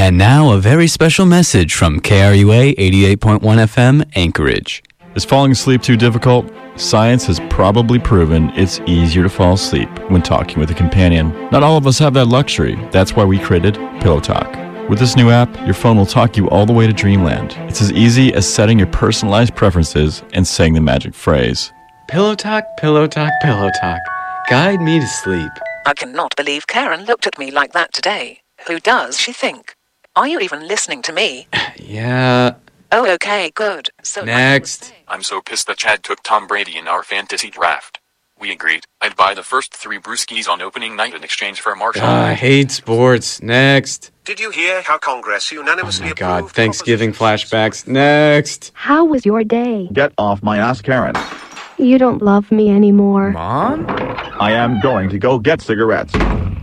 And now a very special message from KRUA 88.1 FM, Anchorage. Is falling asleep too difficult? Science has probably proven it's easier to fall asleep when talking with a companion. Not all of us have that luxury. That's why we created Pillow Talk. With this new app, your phone will talk you all the way to dreamland. It's as easy as setting your personalized preferences and saying the magic phrase. Pillow talk, pillow talk, pillow talk. Guide me to sleep. I cannot believe Karen looked at me like that today. Who does she think? Are you even listening to me? Yeah. Oh, okay, good. So Next. I'm so pissed that Chad took Tom Brady in our fantasy draft. We agreed. I'd buy the first 3 brewskis on opening night in exchange for a Marshall. I hate sports. Next. Did you hear how Congress unanimously Oh my God, approved Thanksgiving propositions? flashbacks. Next. How was your day? Get off my ass, Karen. You don't love me anymore. Mom? I am going to go get cigarettes.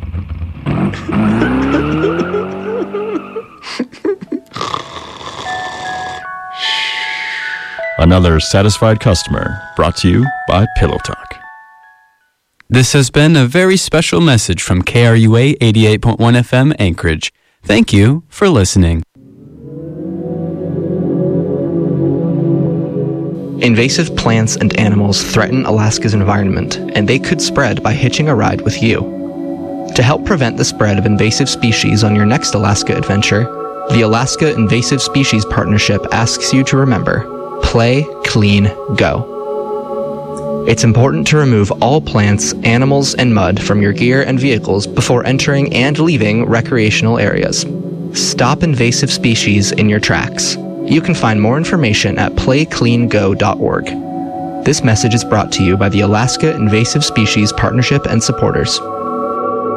Another satisfied customer brought to you by Pillow Talk. This has been a very special message from KRUA 88.1 FM, Anchorage. Thank you for listening. Invasive plants and animals threaten Alaska's environment, and they could spread by hitching a ride with you. To help prevent the spread of invasive species on your next Alaska adventure, the Alaska Invasive Species Partnership asks you to remember: play, clean, go. It's important to remove all plants, animals, and mud from your gear and vehicles before entering and leaving recreational areas. Stop invasive species in your tracks. You can find more information at playcleango.org. This message is brought to you by the Alaska Invasive Species Partnership and supporters.